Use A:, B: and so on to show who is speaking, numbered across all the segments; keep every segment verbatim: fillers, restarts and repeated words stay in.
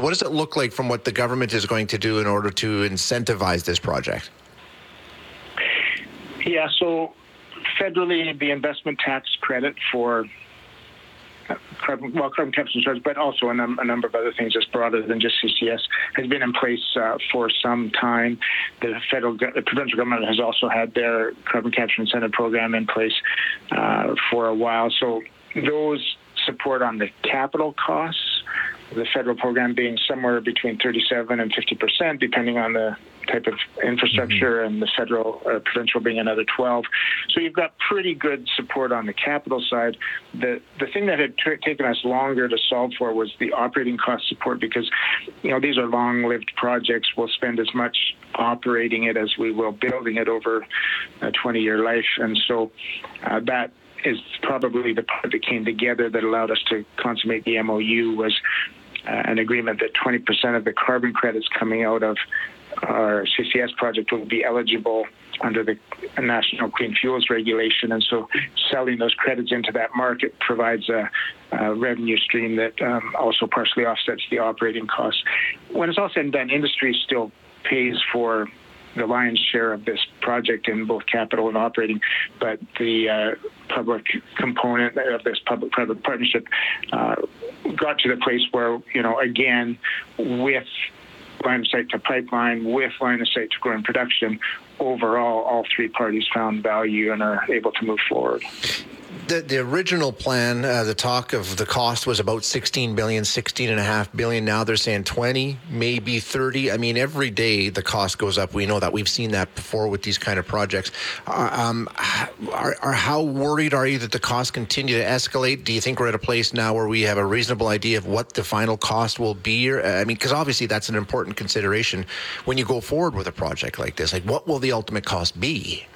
A: What does it look like from what the government is going to do in order to incentivize this project?
B: Yeah, so federally, the investment tax credit for carbon, well, carbon capture and storage, but also a, num- a number of other things that's broader than just C C S, has been in place uh, for some time. The federal, go- the provincial government has also had their carbon capture incentive program in place uh, for a while. So those support on the capital costs, the federal program being somewhere between thirty-seven and fifty percent, depending on the type of infrastructure, mm-hmm. and the federal or provincial being another twelve. So you've got pretty good support on the capital side. The the thing that had t- taken us longer to solve for was the operating cost support, because, you know, these are long-lived projects. We'll spend as much operating it as we will building it over a twenty-year life. And so uh, that is probably the part that came together that allowed us to consummate the M O U, was uh, an agreement that twenty percent of the carbon credits coming out of our C C S project will be eligible under the National Clean Fuels Regulation. And so selling those credits into that market provides a, a revenue stream that um, also partially offsets the operating costs. When it's all said and done, industry still pays for the lion's share of this project in both capital and operating, but the uh, public component of this public-private partnership uh, got to the place where, you know, again, with line of sight to pipeline, with line of sight to growing production, overall, all three parties found value and are able to move forward.
A: The, the original plan, uh, the talk of the cost was about sixteen billion dollars, sixteen and a half billion dollars. Now they're saying twenty, maybe thirty. I mean, every day the cost goes up. We know that. We've seen that before with these kind of projects. Uh, um, are, are, how worried are you that the costs continue to escalate? Do you think we're at a place now where we have a reasonable idea of what the final cost will be? Or, I mean, because obviously that's an important consideration when you go forward with a project like this. Like, what will the ultimate cost be?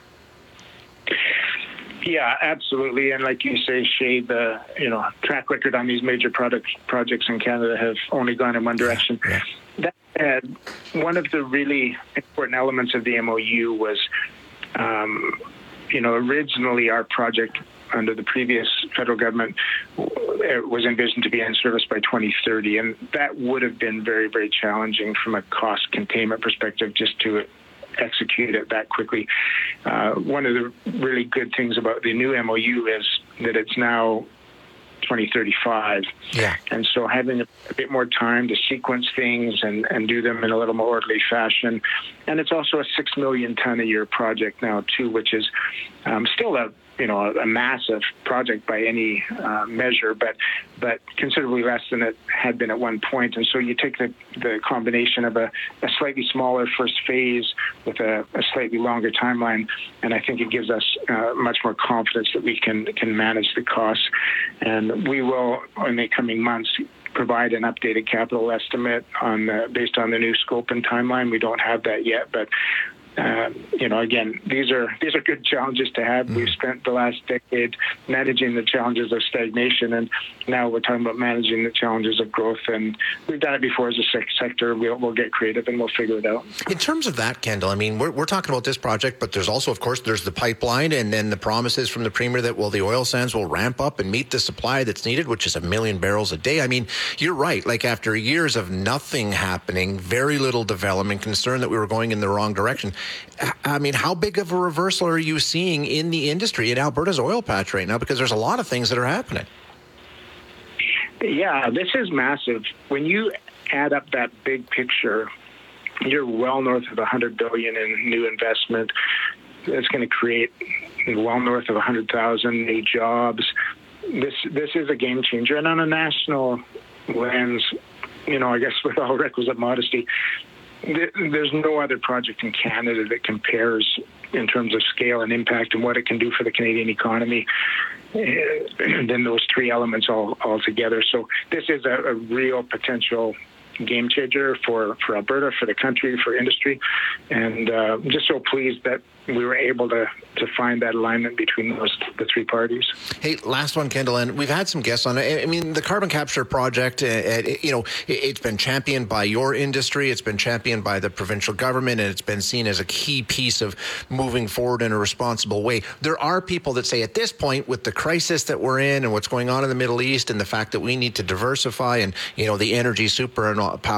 B: Yeah, absolutely. And like you say, Shay, the you know track record on these major product projects in Canada have only gone in one direction.
A: Yeah.
B: That said, one of the really important elements of the M O U was, um, you know, originally our project under the previous federal government was envisioned to be in service by twenty thirty, and that would have been very, very challenging from a cost containment perspective just to execute it that quickly. Uh, one of the really good things about the new M O U is that it's now twenty thirty-five.
A: Yeah.
B: And so having a, a bit more time to sequence things and, and do them in a little more orderly fashion. And it's also a six million ton a year project now too, which is um, still a you know, a massive project by any uh, measure, but but considerably less than it had been at one point. And so you take the, the combination of a, a slightly smaller first phase with a, a slightly longer timeline, and I think it gives us uh, much more confidence that we can can manage the costs. And we will, in the coming months, provide an updated capital estimate on the, based on the new scope and timeline. We don't have that yet, but Uh, you know, again, these are these are good challenges to have. Mm. We've spent the last decade managing the challenges of stagnation, and now we're talking about managing the challenges of growth. And we've done it before as a sector. We'll, we'll get creative and we'll figure it out.
A: In terms of that, Kendall, I mean, we're, we're talking about this project, but there's also, of course, there's the pipeline, and then the promises from the Premier that, well, the oil sands will ramp up and meet the supply that's needed, which is a million barrels a day. I mean, you're right. Like, after years of nothing happening, very little development, concern that we were going in the wrong direction. I mean, how big of a reversal are you seeing in the industry in Alberta's oil patch right now? Because there's a lot of things that are happening.
B: Yeah, this is massive. When you add up that big picture, you're well north of one hundred billion dollars in new investment. It's going to create well north of one hundred thousand new jobs. This this is a game changer. And on a national lens, you know, I guess with all requisite modesty, there's no other project in Canada that compares in terms of scale and impact and what it can do for the Canadian economy than those three elements all, all together. So this is a, a real potential game changer for, for Alberta, for the country, for industry. And uh, I'm just so pleased that we were able to to find that alignment between those the three parties.
A: Hey, last one, Kendall, and we've had some guests on it. I mean, the carbon capture project, uh, it, you know, it, it's been championed by your industry, it's been championed by the provincial government, and it's been seen as a key piece of moving forward in a responsible way. There are people that say at this point, with the crisis that we're in and what's going on in the Middle East and the fact that we need to diversify and, you know, the energy super and all,